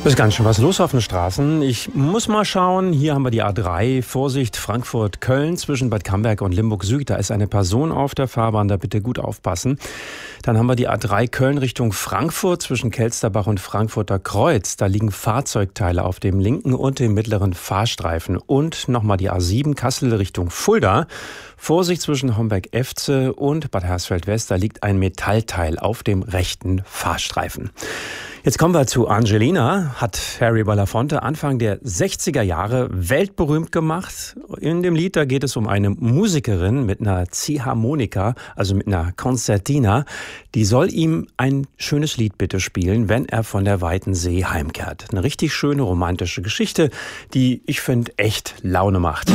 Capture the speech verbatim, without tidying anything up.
Es ist ganz schön was los auf den Straßen. Ich muss mal schauen. Hier haben wir die A drei. Vorsicht, Frankfurt-Köln zwischen Bad Camberg und Limburg-Süd. Da ist eine Person auf der Fahrbahn. Da bitte gut aufpassen. Dann haben wir die A drei Köln Richtung Frankfurt zwischen Kelsterbach und Frankfurter Kreuz. Da liegen Fahrzeugteile auf dem linken und dem mittleren Fahrstreifen. Und nochmal die A sieben Kassel Richtung Fulda. Vorsicht zwischen Homberg-Efze und Bad Hersfeld-West. Da liegt ein Metallteil auf dem rechten Fahrstreifen. Jetzt kommen wir zu Angelina, hat Harry Belafonte Anfang der sechziger Jahre weltberühmt gemacht. In dem Lied, da geht es um eine Musikerin mit einer Ziehharmonika, also mit einer Concertina. Die soll ihm ein schönes Lied bitte spielen, wenn er von der weiten See heimkehrt. Eine richtig schöne romantische Geschichte, die ich finde echt Laune macht.